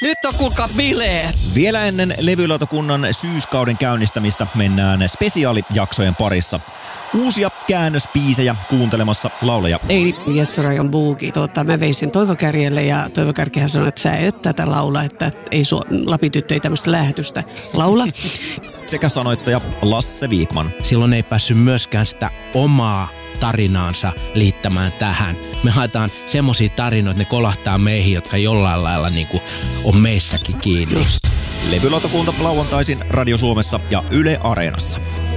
Nyt on kuulkaa bileet. Vielä ennen levylautakunnan syyskauden käynnistämistä mennään spesiaalijaksojen parissa. Uusia käännöspiisejä kuuntelemassa laulaja Eili. Jesse Rajon buuki. Mä vein sen Toivo Kärjelle ja Toivo Kärkihän sanoi, että sä et tätä laula, että ei Lapityttö ei tämmöistä lähetystä laula. Sekä sanoittaja Lasse Viikman. Silloin ei päässyt myöskään sitä omaa tarinaansa liittämään tähän. Me haetaan semmosia tarinoita, ne kolahtaa meihin, jotka jollain lailla on meissäkin kiinni. Levylautakunta lauantaisin Radio Suomessa ja Yle Areenassa.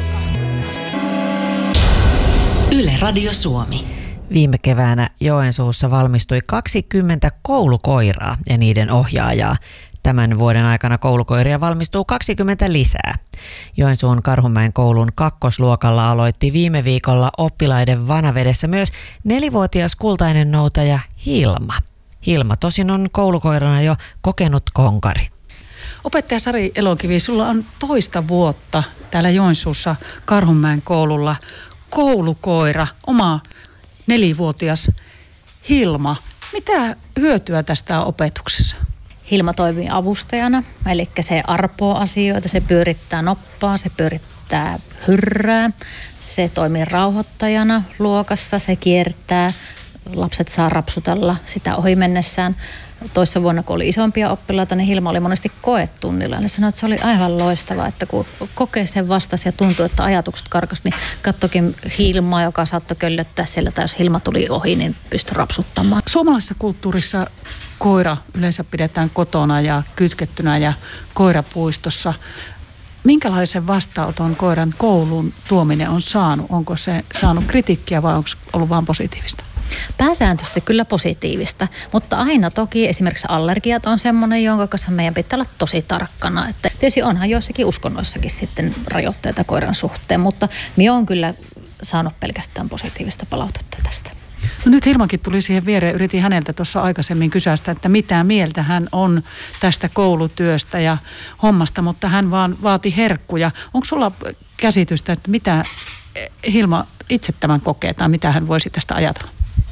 Yle Radio Suomi. Viime keväänä Joensuussa valmistui 20 koulukoiraa ja niiden ohjaajaa. Tämän vuoden aikana koulukoiria valmistuu 20 lisää. Joensuun Karhunmäen koulun kakkosluokalla aloitti viime viikolla oppilaiden vanavedessä myös 4-vuotias kultainen noutaja Hilma. Hilma tosin on koulukoirana jo kokenut konkari. Opettaja Sari Elokivi, sulla on toista vuotta täällä Joensuussa Karhunmäen koululla koulukoira, oma 4-vuotias Hilma. Mitä hyötyä tästä on opetuksessa? Hilma toimii avustajana, eli se arpoo asioita, se pyörittää noppaa, se pyörittää hyrrää, se toimii rauhoittajana luokassa, se kiertää, lapset saa rapsutella sitä ohi mennessään. Toissa vuonna, kun oli isompia oppilaita, niin Hilma oli monesti koetunnilla. Ne sanoi, että se oli aivan loistavaa, että kun kokee sen vastasi ja tuntui, että ajatukset karkas, niin katsokin Hilmaa, joka saattoi köllöttää siellä, tai jos Hilma tuli ohi, niin pystyi rapsuttamaan. Suomalaisessa kulttuurissa koira yleensä pidetään kotona ja kytkettynä ja koirapuistossa. Minkälaisen vastaanoton koiran kouluun tuominen on saanut? Onko se saanut kritiikkiä vai onko ollut vaan positiivista? Pääsääntöisesti kyllä positiivista, mutta aina toki esimerkiksi allergiat on semmoinen, jonka kanssa meidän pitää olla tosi tarkkana. Että tietysti onhan joissakin uskonnoissakin sitten rajoitteita koiran suhteen, mutta minä olen kyllä saanut pelkästään positiivista palautetta tästä. No nyt Hilmakin tuli siihen viereen, yritin häneltä tuossa aikaisemmin kysästä, että mitä mieltä hän on tästä koulutyöstä ja hommasta, mutta hän vaan vaati herkkuja. Onko sulla käsitystä, että mitä Hilma itse tämän kokee tai mitä hän voisi tästä ajatella?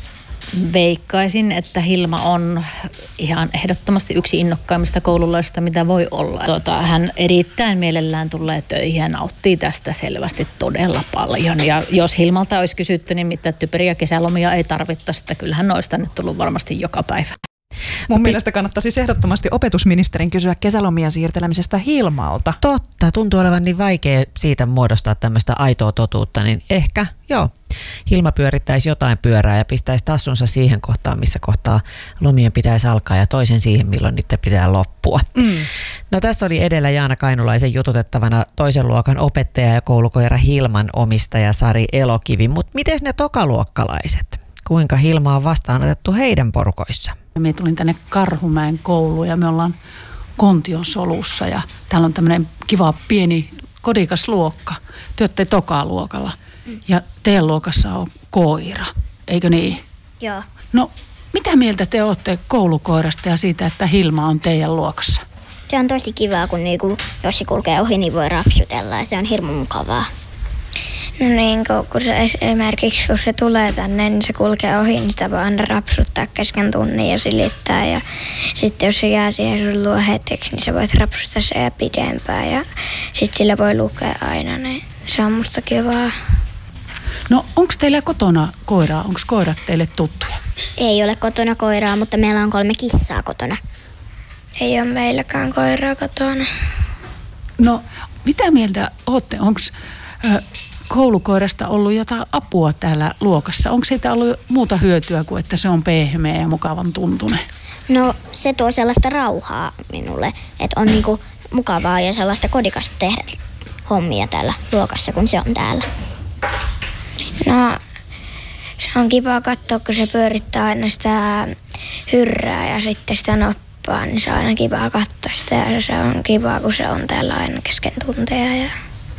Veikkaisin, että Hilma on ihan ehdottomasti yksi innokkaimmista koululaisista, mitä voi olla. Hän erittäin mielellään tulee töihin ja nauttii tästä selvästi todella paljon. Ja jos Hilmalta olisi kysytty, niin mitä typeriä kesälomia ei tarvittaisi, että kyllähän olisi tänne tullut varmasti joka päivä. Mun mielestä kannattaisi siis ehdottomasti opetusministerin kysyä kesälomien siirtelemisestä Hilmalta. Totta, tuntuu olevan niin vaikea siitä muodostaa tämmöistä aitoa totuutta, niin ehkä joo. Hilma pyörittäisi jotain pyörää ja pistäisi tassunsa siihen kohtaan, missä kohtaa lomien pitäisi alkaa ja toisen siihen, milloin niiden pitää loppua. No tässä oli edellä Jaana Kainulaisen jututettavana toisen luokan opettaja ja koulukoira Hilman omistaja Sari Elokivi. Mutta miten ne tokaluokkalaiset? Kuinka Hilma on vastaanotettu heidän porukoissa? Minä tulin tänne Karhumäen kouluun ja me ollaan Kontion solussa ja täällä on tämmöinen kiva pieni kodikas luokka. Te olette tokaluokalla ja teidän luokassa on koira, eikö niin? Joo. No, mitä mieltä te olette koulukoirasta ja siitä, että Hilma on teidän luokassa? Se on tosi kivaa, kun jos se kulkee ohi, niin voi rapsutella ja se on hirmu mukavaa. No niin, kun se esimerkiksi kun se tulee tänne, niin se kulkee ohi, niin sitä voi aina rapsuttaa kesken tunnin ja silittää. Ja sitten jos se jää siihen sun luo hetkeksi, niin sä voit rapsuttaa se pidempään ja sitten sillä voi lukea aina, niin se on musta kivaa. No onko teillä kotona koiraa? Onko koirat teille tuttuja? Ei ole kotona koiraa, mutta meillä on 3 kissaa kotona. Ei ole meilläkään koiraa kotona. No mitä mieltä olette? Onko koulukoirasta ollut jotain apua täällä luokassa? Onko siitä ollut muuta hyötyä kuin, että se on pehmeä ja mukavan tuntunen? No se tuo sellaista rauhaa minulle, että on niinku mukavaa ja sellaista kodikasta tehdä hommia täällä luokassa, kun se on täällä. No se on kiva katsoa, kun se pyörittää aina sitä hyrrää ja sitten sitä noppaa, niin se on aina kiva katsoa sitä ja se on kiva, kun se on täällä aina kesken tunteja ja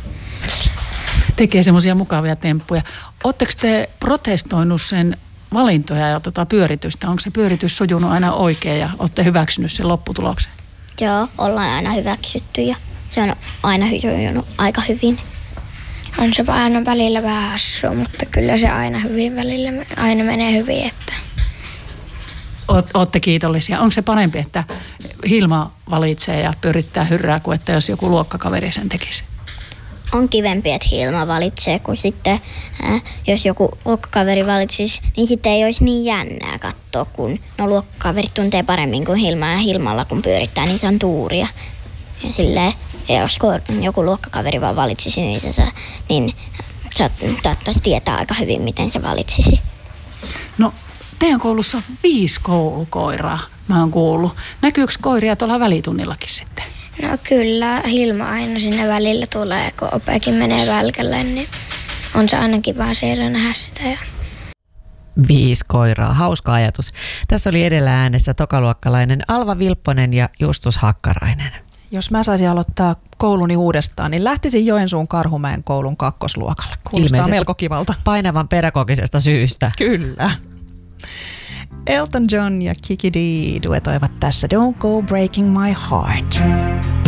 tekee semmoisia mukavia temppuja. Oletteko te protestoinut sen valintoja ja pyöritystä? Onko se pyöritys sujunut aina oikein ja olette hyväksynyt sen lopputuloksen? Joo, ollaan aina hyväksytty ja se on aina sujunut aika hyvin. On se aina välillä vähän hassua, mutta kyllä se aina hyvin välillä aina menee hyvin. Että Ootte kiitollisia. Onko se parempi, että Hilma valitsee ja pyörittää hyrrää, kuin että jos joku luokkakaveri sen tekisi? On kivempi, että Hilma valitsee, kun sitten jos joku luokkakaveri valitsisi, niin sitten ei olisi niin jännää katsoa, kun luokkakaverit tuntee paremmin kuin Hilma, ja Hilmalla kun pyörittää, niin se on tuuria. Ja silleen, jos joku luokkakaveri vaan valitsisi, niin saattaisi tietää aika hyvin, miten se valitsisi. No, teidän koulussa on 5 koulukoiraa, mä oon kuullut. Näkyykö koiria tuolla välitunnillakin sitten? No kyllä, Hilma aina sinne välillä tulee, kun opekin menee välkälle, niin on se ainakin vaan siellä nähdä sitä. 5 koiraa, hauska ajatus. Tässä oli edellä äänessä tokaluokkalainen Alva Vilpponen ja Justus Hakkarainen. Jos mä saisin aloittaa kouluni uudestaan, niin lähtisin Joensuun Karhumäen koulun 2. luokalle. Kuulostaa ilmeisesti melko kivalta. Painavan pedagogisesta syystä. Kyllä. Elton John ja Kiki Dee duetoivat tässä Don't Go Breaking My Heart.